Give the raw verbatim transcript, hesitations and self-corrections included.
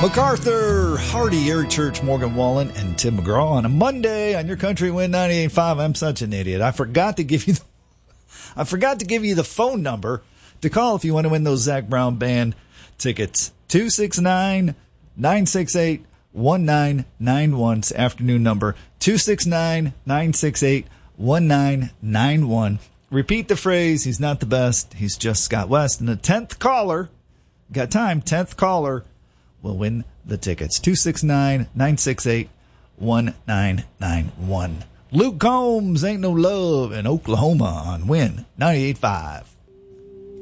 MacArthur, Hardy, Eric Church, Morgan Wallen, and Tim McGraw on a Monday on your Country Wind ninety-eight point five. I'm such an idiot. I forgot to give you the, I forgot to give you the phone number to call if you want to win those Zac Brown Band tickets. two six nine, nine six eight, one nine nine one. It's afternoon number. two six nine, nine six eight, one nine nine one. Repeat the phrase, he's not the best, he's just Scott West. And the tenth caller, got time, tenth caller will win the tickets. two six nine, nine six eight, one nine nine one. Luke Combs, Ain't No Love in Oklahoma on Win ninety-eight point five.